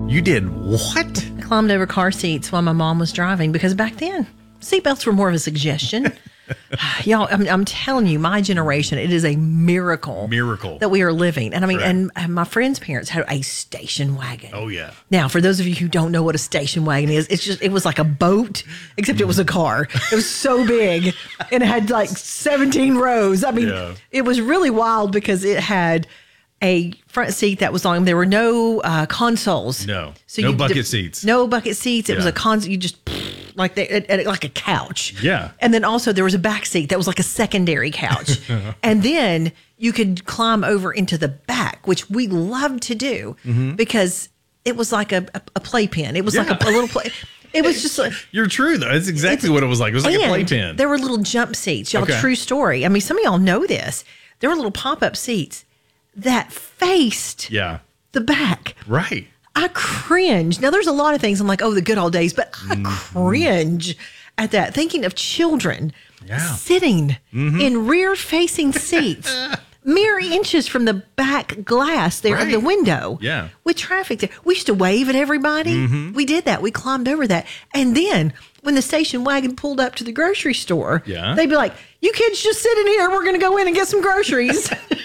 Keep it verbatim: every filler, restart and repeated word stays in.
You did what? I climbed over car seats while my mom was driving because back then, seatbelts were more of a suggestion. Y'all, I'm, I'm telling you, my generation, it is a miracle. Miracle. That we are living. And I mean, Right. and, and my friend's parents had a station wagon. Oh, yeah. Now, for those of you who don't know what a station wagon is, it's just, it was like a boat, except it was a car. It was so big and it had like seventeen rows. I mean, Yeah. it was really wild because it had a front seat that was long. There were no uh, consoles. No. No bucket the- seats. No bucket seats. It was Yeah. a console. You just like they, it, it- like a couch. Yeah. And then also there was a back seat that was like a secondary couch. And then you could climb over into the back, which we loved to do because it was like a, a, a playpen. It was like a, Yeah. a little play. It was just like. You're true, though. That's exactly what it was like. It was like a And playpen. There were little jump seats. Y'all, Okay. true story. I mean, some of y'all know this. There were little pop-up seats that faced Yeah. the back. Right. I cringe. Now, there's a lot of things I'm like, oh, the good old days, but I cringe at that. Thinking of children Yeah. sitting in rear-facing seats, mere inches from the back glass there of the Right. window. Yeah. With traffic there. We used to wave at everybody. We did that. We climbed over that. And then when the station wagon pulled up to the grocery store, Yeah. they'd be like, you kids just sit in here. We're going to go in and get some groceries.